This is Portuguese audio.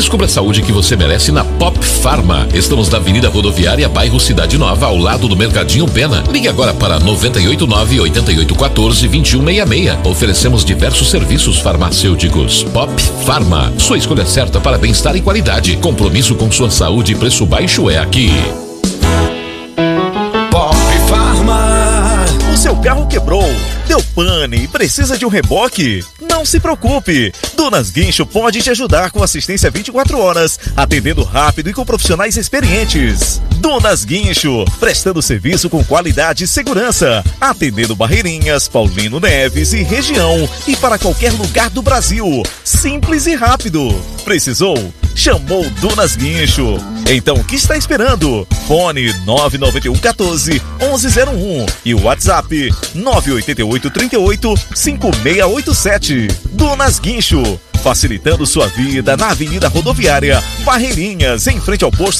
Descubra a saúde que você merece na Pop Pharma. Estamos na Avenida Rodoviária, bairro Cidade Nova, ao lado do Mercadinho Pena. Ligue agora para 989-8814-2166. Oferecemos diversos serviços farmacêuticos. Pop Pharma, sua escolha certa para bem-estar e qualidade. Compromisso com sua saúde e preço baixo é aqui. Pop Pharma. O seu carro quebrou, deu pane e precisa de um reboque? Não se preocupe, Dunas Guincho pode te ajudar com assistência 24 horas, atendendo rápido e com profissionais experientes. Dunas Guincho, prestando serviço com qualidade e segurança, atendendo Barreirinhas, Paulino Neves e região e para qualquer lugar do Brasil. Simples e rápido. Precisou? Chamou Dunas Guincho. Então o que está esperando? Fone 991 14 1101 e o WhatsApp 988 38 5687. Dunas Guincho, facilitando sua vida na Avenida Rodoviária, Barreirinhas, em frente ao posto